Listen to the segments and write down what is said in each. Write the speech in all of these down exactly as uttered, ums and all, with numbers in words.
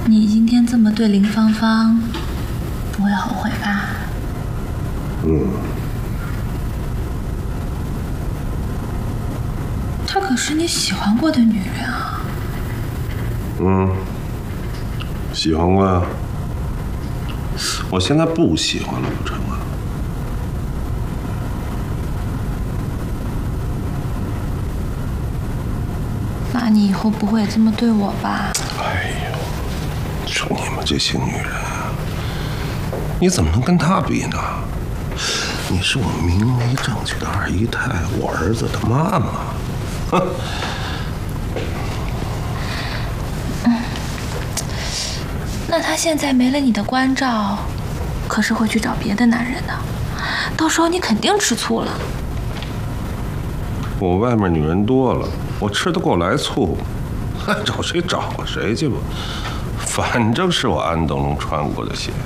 你今天这么对林芳芳，不会后悔吧？ 嗯。 她可是你喜欢过的女人啊。 嗯，喜欢过呀。我现在不喜欢了，不成啊？ 那你以后不会这么对我吧？ 哎呦，说你们这些女人啊，你怎么能跟她比呢？你是我明媒正娶的二姨太，我儿子的妈妈。哼。 嗯，那他现在没了你的关照，可是会去找别的男人的，到时候你肯定吃醋了。 我外面女人多了，我吃得过来醋，找谁找谁去吧，反正是我安德龙穿过的鞋。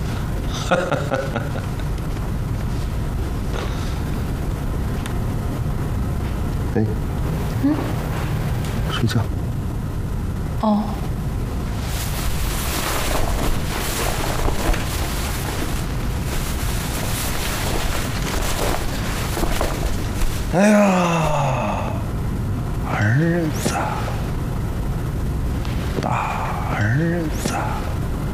哎， 嗯， 睡觉。 哦。 哎呀，儿子，大儿子。